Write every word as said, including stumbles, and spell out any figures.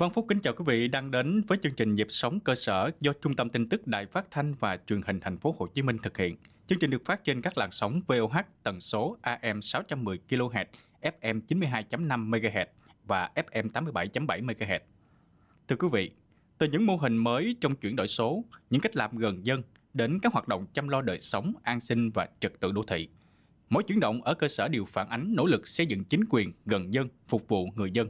Vân Phúc kính chào quý vị đang đến với chương trình Nhịp sống cơ sở do Trung tâm Tin tức Đài Phát thanh và Truyền hình Thành phố Hồ Chí Minh thực hiện. Chương trình được phát trên các làn sóng vê o hát tần số a em sáu trăm mười ki lô héc, ép em chín mươi hai phẩy năm mê ga héc và ép em tám mươi bảy phẩy bảy mê ga héc. Thưa quý vị, từ những mô hình mới trong chuyển đổi số, những cách làm gần dân đến các hoạt động chăm lo đời sống, an sinh và trật tự đô thị, mỗi chuyển động ở cơ sở đều phản ánh nỗ lực xây dựng chính quyền gần dân, phục vụ người dân